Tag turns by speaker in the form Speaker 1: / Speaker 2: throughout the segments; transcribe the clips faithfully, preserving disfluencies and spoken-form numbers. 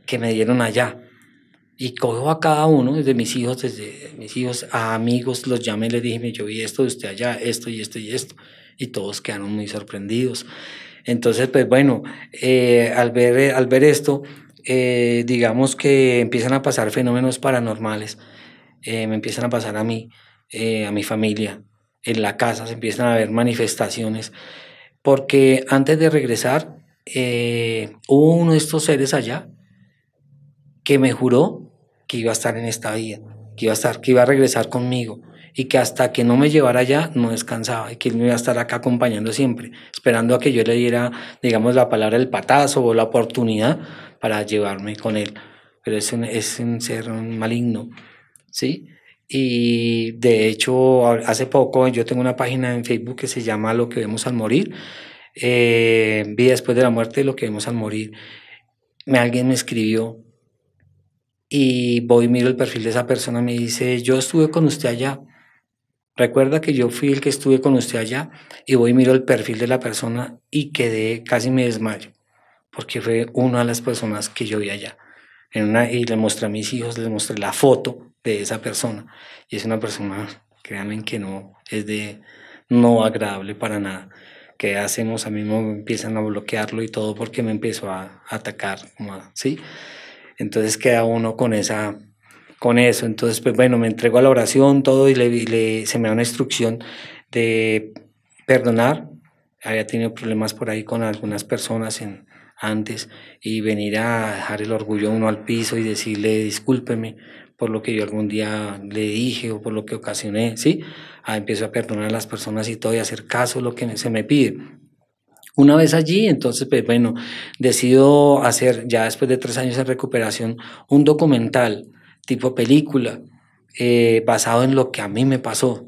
Speaker 1: que me dieron allá. Y cojo a cada uno, desde mis hijos, desde mis hijos a amigos, los llamé y les dije, yo vi esto de usted allá, esto y esto y esto. Y todos quedaron muy sorprendidos. Entonces, pues bueno, eh, al, ver, al ver esto, eh, digamos que empiezan a pasar fenómenos paranormales. Eh, me empiezan a pasar a mí, eh, a mi familia. En la casa se empiezan a ver manifestaciones. Porque antes de regresar, eh, hubo uno de estos seres allá que me juró que iba a estar en esta vida, que iba a estar, que iba a regresar conmigo y que hasta que no me llevara allá no descansaba y que él me iba a estar acá acompañando siempre, esperando a que yo le diera, digamos, la palabra del patazo o la oportunidad para llevarme con él. Pero es un, es un ser maligno, ¿sí? Y de hecho, hace poco yo tengo una página en Facebook que se llama Lo que vemos al morir, eh, Vida después de la muerte, Lo que vemos al morir. Me, alguien me escribió y voy y miro el perfil de esa persona, me dice, yo estuve con usted allá, recuerda que yo fui el que estuve con usted allá, y voy y miro el perfil de la persona y quedé, casi me desmayo, porque fue una de las personas que yo vi allá. En una, y le mostré a mis hijos, les mostré la foto de esa persona, y es una persona, créanme que no, es de, no agradable para nada. ¿Qué hacemos? A mí me empiezan a bloquearlo y todo porque me empezó a, a atacar, ¿sí? Entonces queda uno con esa, con eso. Entonces, pues bueno, me entrego a la oración, todo, y le, le, se me da una instrucción de perdonar. Había tenido problemas por ahí con algunas personas en, antes, y venir a dejar el orgullo uno al piso y decirle discúlpeme por lo que yo algún día le dije o por lo que ocasioné, ¿sí? Ah, empiezo a perdonar a las personas y todo y hacer caso a lo que se me pide. Una vez allí, entonces, pues bueno, decido hacer, ya después de tres años en recuperación, un documental tipo película, eh, basado en lo que a mí me pasó.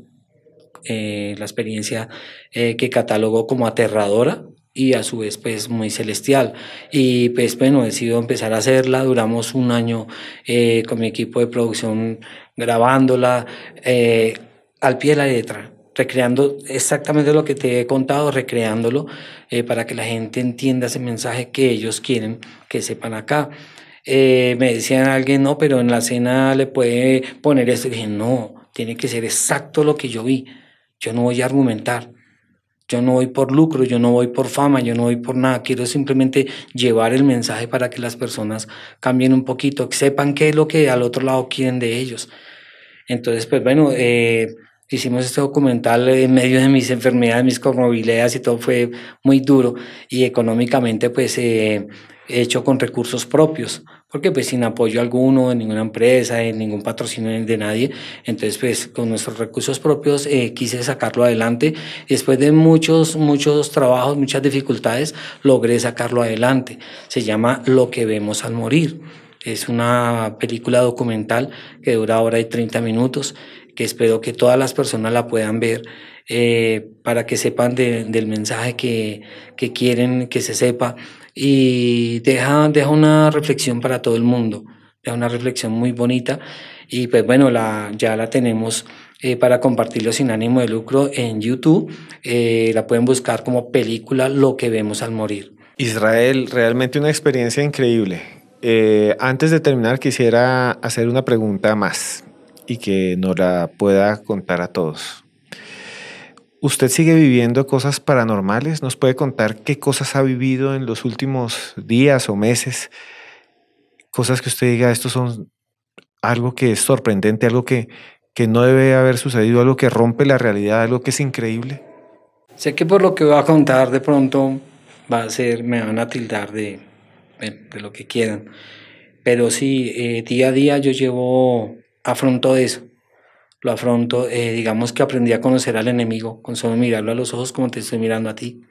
Speaker 1: Eh, la experiencia eh, que catalogó como aterradora y a su vez pues muy celestial. Y pues bueno, decido empezar a hacerla. Duramos un año eh, con mi equipo de producción grabándola eh, al pie de la letra, recreando exactamente lo que te he contado, recreándolo eh, para que la gente entienda ese mensaje que ellos quieren que sepan acá. Eh, me decían alguien, no, pero en la escena le puede poner esto. Y dije, no, tiene que ser exacto lo que yo vi. Yo no voy a argumentar. Yo no voy por lucro, yo no voy por fama, yo no voy por nada. Quiero simplemente llevar el mensaje para que las personas cambien un poquito, sepan qué es lo que al otro lado quieren de ellos. Entonces, pues bueno, eh, hicimos este documental en medio de mis enfermedades, mis comorbilidades y todo fue muy duro, y económicamente pues eh, hecho con recursos propios, porque pues sin apoyo alguno de ninguna empresa, de ningún patrocinio de nadie. Entonces pues con nuestros recursos propios eh, quise sacarlo adelante. Después de muchos, muchos trabajos, muchas dificultades, logré sacarlo adelante. Se llama Lo que vemos al morir. Es una película documental que dura hora y treinta minutos, que espero que todas las personas la puedan ver eh, para que sepan de, del mensaje que, que quieren que se sepa, y deja, deja una reflexión para todo el mundo, deja una reflexión muy bonita, y pues bueno, la, ya la tenemos eh, para compartirlo sin ánimo de lucro en YouTube. Eh, la pueden buscar como película Lo que vemos al morir.
Speaker 2: Israel, realmente una experiencia increíble. Eh, antes de terminar, quisiera hacer una pregunta más y que nos la pueda contar a todos. ¿Usted sigue viviendo cosas paranormales? ¿Nos puede contar qué cosas ha vivido en los últimos días o meses? Cosas que usted diga, esto son algo que es sorprendente, algo que, que no debe haber sucedido, algo que rompe la realidad, algo que es increíble.
Speaker 1: Sé que por lo que voy a contar de pronto va a ser, me van a tildar de, de, de lo que quieran, pero sí, eh, día a día yo llevo, afronto eso, lo afronto, eh, digamos que aprendí a conocer al enemigo con solo mirarlo a los ojos como te estoy mirando a ti,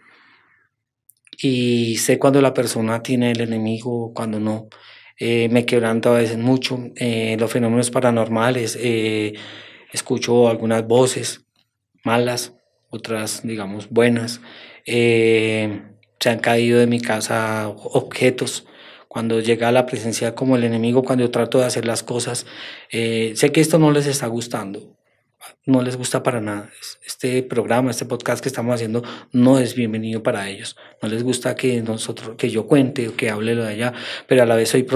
Speaker 1: y sé cuando la persona tiene el enemigo, cuando no. Eh, me quebranto a veces mucho, eh, los fenómenos paranormales, eh, escucho algunas voces malas, otras digamos buenas. Eh, se han caído de mi casa objetos. Cuando llega la presencia como el enemigo, cuando yo trato de hacer las cosas, eh, sé que esto no les está gustando, no les gusta para nada. Este programa, este podcast que estamos haciendo no es bienvenido para ellos. No les gusta que nosotros, que yo cuente o que hable lo de allá, pero a la vez soy